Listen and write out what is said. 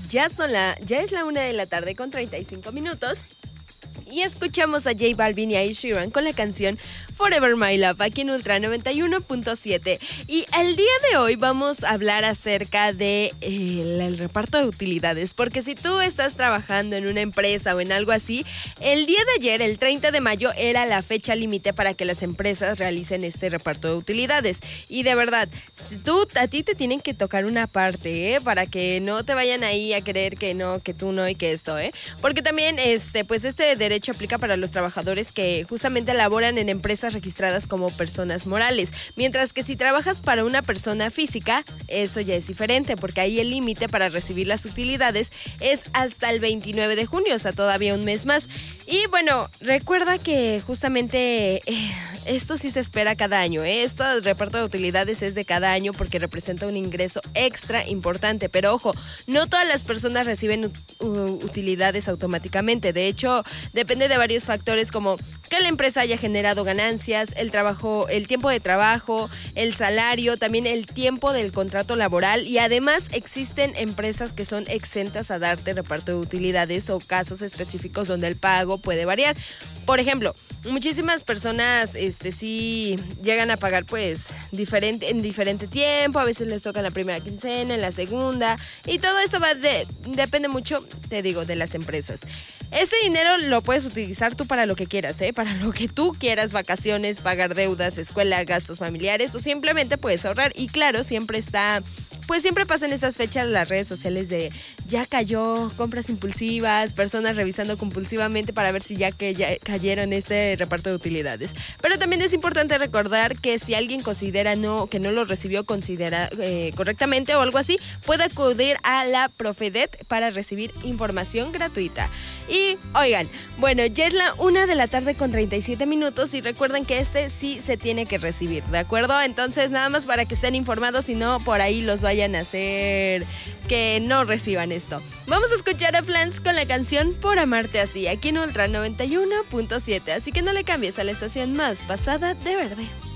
ya es la 1:35 y escuchamos a J Balvin y a Ed Sheeran con la canción Forever My Love aquí en Ultra 91.7. Y el día de hoy vamos a hablar acerca de el reparto de utilidades, porque si tú estás trabajando en una empresa o en algo así, el día de ayer, el 30 de mayo, era la fecha límite para que las empresas realicen este reparto de utilidades. Y de verdad, a ti te tienen que tocar una parte, para que no te vayan ahí a creer que no, que tú no y que esto, porque también pues este derecho aplica para los trabajadores que justamente laboran en empresas registradas como personas morales, mientras que si trabajas para una persona física, eso ya es diferente, porque ahí el límite para recibir las utilidades es hasta el 29 de junio, o sea, todavía un mes más. Y bueno, recuerda que justamente esto sí se espera cada año, Esto del reparto de utilidades es de cada año porque representa un ingreso extra importante, pero ojo, no todas las personas reciben utilidades automáticamente. De hecho, depende de varios factores como que la empresa haya generado ganancias, el tiempo de trabajo, el salario, también el tiempo del contrato laboral, y además existen empresas que son exentas a darte reparto de utilidades o casos específicos donde el pago puede variar. Por ejemplo, muchísimas personas sí llegan a pagar pues en diferente tiempo, a veces les toca la primera quincena, en la segunda, y todo esto depende mucho, te digo, de las empresas. Este dinero lo puedes utilizar tú para lo que quieras, para lo que tú quieras, vacaciones, pagar deudas, escuela, gastos familiares, o simplemente puedes ahorrar. Y claro, siempre pasan estas fechas las redes sociales de ya cayó, compras impulsivas, personas revisando compulsivamente para ver si ya cayeron este reparto de utilidades. Pero también es importante recordar que si alguien considera que no lo recibió correctamente o algo así, puede acudir a la Profedet para recibir información gratuita. Y oigan, bueno, ya es la 1:37 y recuerden que sí se tiene que recibir, ¿de acuerdo? Entonces nada más para que estén informados y no por ahí los vayan a hacer que no reciban esto. Vamos a escuchar a Flans con la canción Por Amarte Así, aquí en Ultra 91.7, así que no le cambies a la estación más pasada de verde.